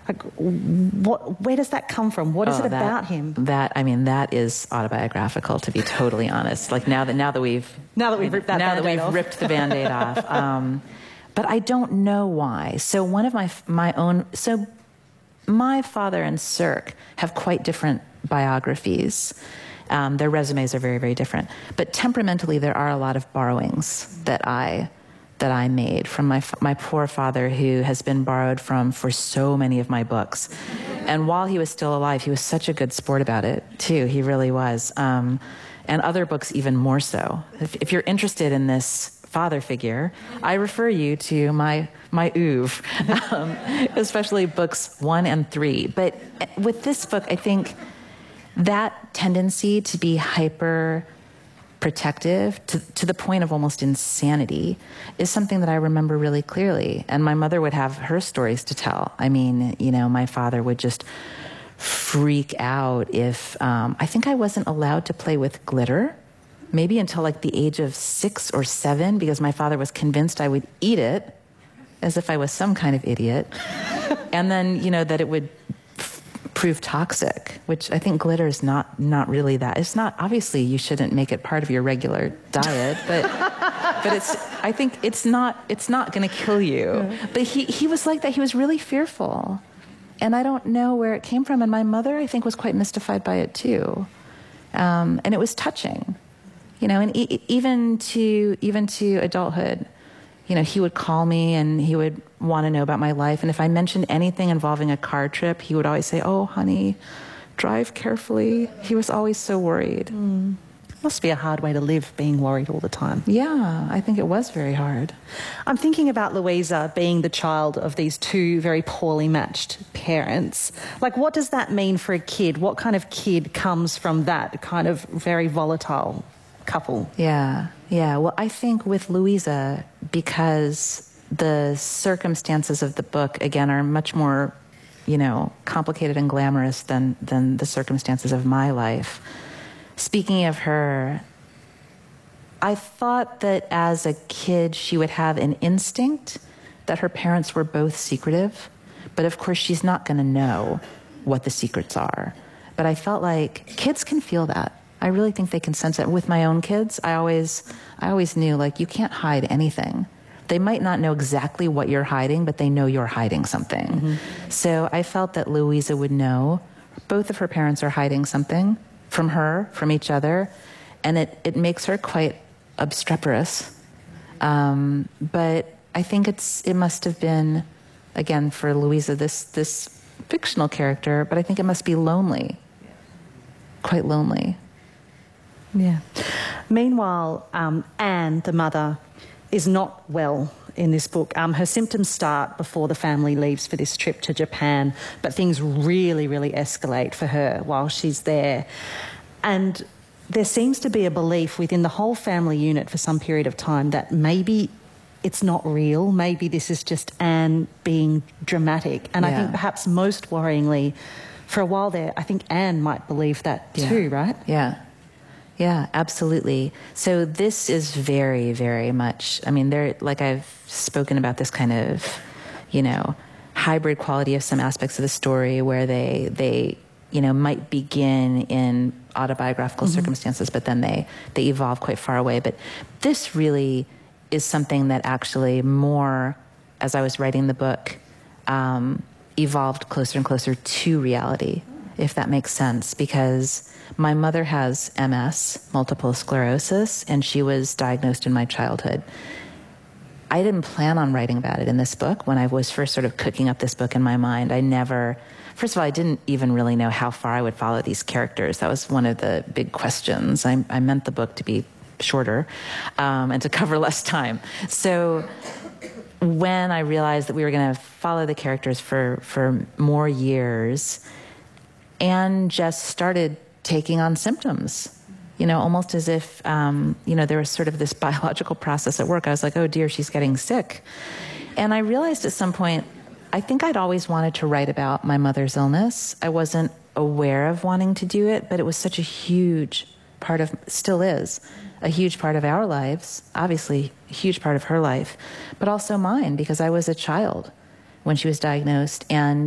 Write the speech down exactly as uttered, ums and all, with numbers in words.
Like, what, where does that come from? What is oh, it that, about him? That, I mean, that is autobiographical, to be totally honest. Like now that, now that we've... Now that we've ripped that now that Band-Aid we've off. ripped the Band-Aid off. Um, but I don't know why. So one of my, my own... So my father and Cirque have quite different biographies. Um, their resumes are very, very different. But temperamentally, there are a lot of borrowings that I... that I made from my, my poor father, who has been borrowed from for so many of my books. And while he was still alive, he was such a good sport about it, too. He really was. Um, and other books even more so. If, if you're interested in this father figure, I refer you to my, my oeuvre, um, especially books one and three. But with this book, I think that tendency to be hyper protective to, to the point of almost insanity is something that I remember really clearly. And my mother would have her stories to tell. I mean, you know, my father would just freak out if, um, I think I wasn't allowed to play with glitter, maybe until like the age of six or seven, because my father was convinced I would eat it as if I was some kind of idiot. And then, you know, that it would prove toxic, which I think glitter is not not really that. It's not, obviously you shouldn't make it part of your regular diet, but but it's, I think it's not it's not going to kill you. Yeah. But he he was like that. He was really fearful, and I don't know where it came from. And my mother, I think, was quite mystified by it too, um, and it was touching, you know. And e even to even to adulthood, you know, he would call me and he would want to know about my life. And if I mentioned anything involving a car trip, he would always say, "Oh, honey, drive carefully." He was always so worried. Mm. Must be a hard way to live, being worried all the time. Yeah, I think it was very hard. I'm thinking about Louisa being the child of these two very poorly matched parents. Like, what does that mean for a kid? What kind of kid comes from that kind of very volatile couple? Yeah, yeah. Well, I think with Louisa, because the circumstances of the book, again, are much more, you know, complicated and glamorous than, than the circumstances of my life. Speaking of her, I thought that as a kid she would have an instinct that her parents were both secretive, but of course she's not going to know what the secrets are. But I felt like kids can feel that. I really think they can sense it. With my own kids, I always, I always knew, like, you can't hide anything. They might not know exactly what you're hiding, but they know you're hiding something. Mm-hmm. So I felt that Louisa would know both of her parents are hiding something from her, from each other, and it, it makes her quite obstreperous. Um, but I think it's it must have been, again, for Louisa, this, this fictional character, but I think it must be lonely, quite lonely. Yeah. Meanwhile, um, Anne, the mother, is not well in this book. Um, her symptoms start before the family leaves for this trip to Japan, but things really, really escalate for her while she's there. And there seems to be a belief within the whole family unit for some period of time that maybe it's not real, maybe this is just Anne being dramatic. And yeah. I think perhaps most worryingly, for a while there, I think Anne might believe that too, yeah. right? Yeah. Yeah, absolutely. So this is very, very much, I mean, there, like I've spoken about this kind of, you know, hybrid quality of some aspects of the story where they, they, you know, might begin in autobiographical mm-hmm. circumstances, but then they, they evolve quite far away. But this really is something that actually more, as I was writing the book, um, evolved closer and closer to reality, if that makes sense, because my mother has M S, multiple sclerosis, and she was diagnosed in my childhood. I didn't plan on writing about it in this book. When I was first sort of cooking up this book in my mind, I never, first of all, I didn't even really know how far I would follow these characters. That was one of the big questions. I, I meant the book to be shorter um, and to cover less time. So when I realized that we were going to follow the characters for, for more years, Anne just started taking on symptoms, you know, almost as if, um, you know, there was sort of this biological process at work. I was like, oh dear, she's getting sick. And I realized at some point, I think I'd always wanted to write about my mother's illness. I wasn't aware of wanting to do it, but it was such a huge part of, still is, a huge part of our lives, obviously a huge part of her life, but also mine, because I was a child when she was diagnosed. And